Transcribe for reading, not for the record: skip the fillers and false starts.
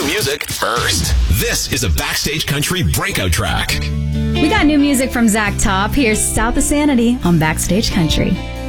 new music first. This is a Backstage Country breakout track. We got new music from Zach Top. Here's South of Sanity on Backstage Country.